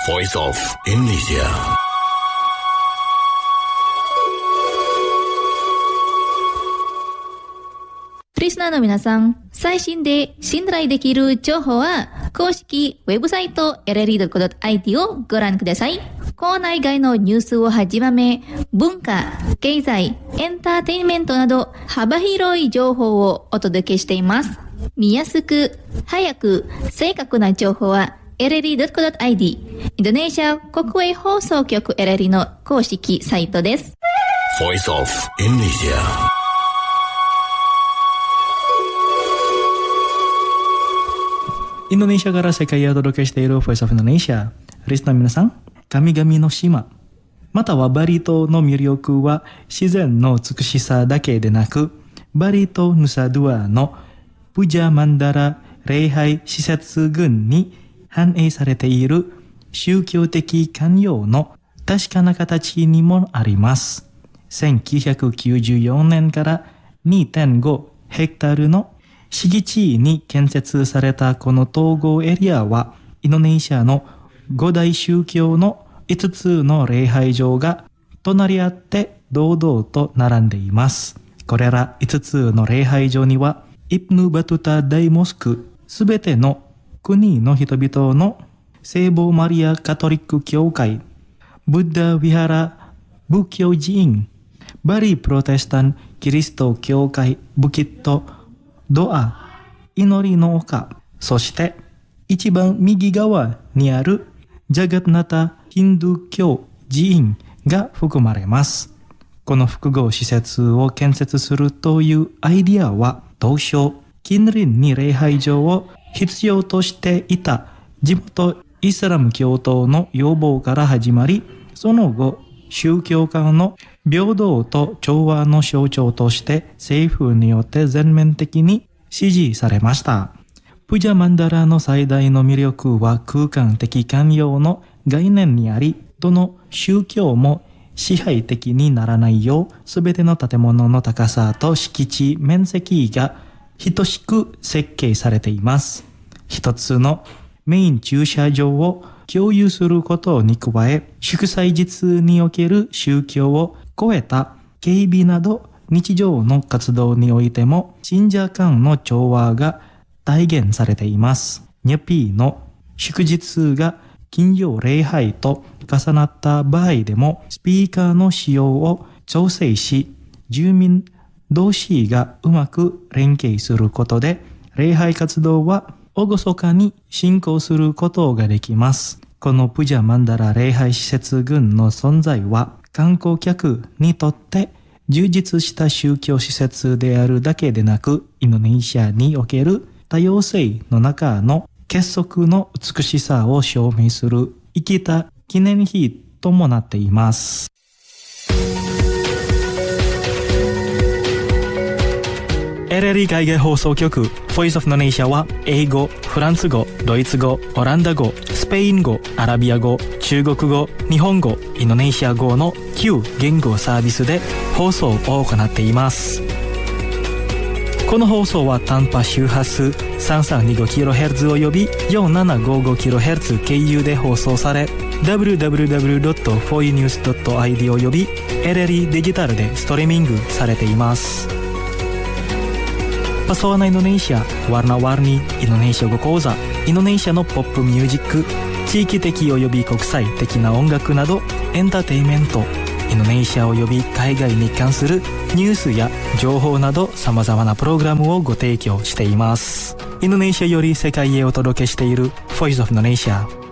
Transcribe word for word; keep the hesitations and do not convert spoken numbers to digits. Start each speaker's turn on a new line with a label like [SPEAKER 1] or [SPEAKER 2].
[SPEAKER 1] Voice of Indonesia。
[SPEAKER 2] リスナーの皆さん、最新で信頼できる情報は公式ウェブサイト エルエルイードットコムドットアイディー をご覧ください。校内外のニュースをはじめ、文化、経済、エンターテインメントなど幅広い情報をお届けしています。見やすく、早く、正確な情報は エルエルイードットコムドットアイディー インドネシア国営放送局 エルエルイー の公式サイトです。
[SPEAKER 1] Voice of Indonesia。
[SPEAKER 3] インドネシアから世界へお届けしている Voice of Indonesia。リスナーの皆さん、神々の島、またはバリ島の魅力は自然の美しさだけでなく、バリ島ヌサドゥアのプジャマンダラ礼拝施設群に反映されている宗教的寛容の確かな形にもあります。せんきゅうひゃくきゅうじゅうよねんから にてんご ヘクタールの敷地に建設されたこの統合エリアは、インドネシアの五大宗教のいつつの礼拝場が隣り合って堂々と並んでいます。これらいつつの礼拝場には、イプヌ・バトゥタ大モスク、すべての国の人々の聖母マリアカトリック教会、ブッダ・ヴィハラ仏教寺院、バリプロテスタンキリスト教会ブキット、ドア、祈りの丘、そして一番右側にあるジャガッナタ・ヒンドゥー教寺院が含まれます。この複合施設を建設するというアイディアは、当初近隣に礼拝場を必要としていた地元イスラム教徒の要望から始まり、その後宗教間の平等と調和の象徴として政府によって全面的に支持されました。プジャマンダラの最大の魅力は空間的寛容の概念にあり、どの宗教も支配的にならないよう、すべての建物の高さと敷地面積が等しく設計されています。一つのメイン駐車場を共有することに加え、祝祭日における宗教を超えた警備など日常の活動においても信者間の調和が体現されています。ニャピーの祝日が金曜礼拝と重なった場合でもスピーカーの使用を調整し、住民同士がうまく連携することで礼拝活動は厳かに進行することができます。このプジャマンダラ礼拝施設群の存在は観光客にとって充実した宗教施設であるだけでなく、インドネシアにおける多様性の中の結束の美しさを証明する生きた記念碑ともなっています。エルエルイー 海外放送局 Voice of Indonesia は英語、フランス語、ドイツ語、オランダ語、スペイン語、アラビア語、中国語、日本語、インドネシア語のきゅう言語サービスで放送を行っています。この放送は短波周波数 さんさんにごキロヘルツ および よんななごごキロヘルツ 経由で放送され、ダブリューダブリューダブリュードットフォーユーニュースドットアイディー および エルエルイー デジタルでストリーミングされています。Pesona Indonesia, warna-warni Indonesia語講座、インドネシアのポップミュージック、地域的および国際的な音楽などエンターテインメント、インドネシアおよび海外に関するニュースや情報など様々なプログラムをご提供しています。インドネシアより世界へお届けしている Voice of Indonesia。